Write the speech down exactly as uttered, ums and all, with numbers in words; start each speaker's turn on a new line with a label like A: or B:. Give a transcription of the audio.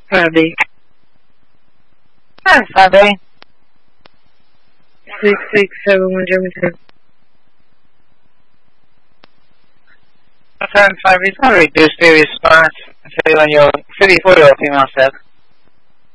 A: Friday.
B: Hi, Friday.
A: Six six seven one German two.
B: Seven five. It's going to reduce the response. So when you're fifty-four year old female said.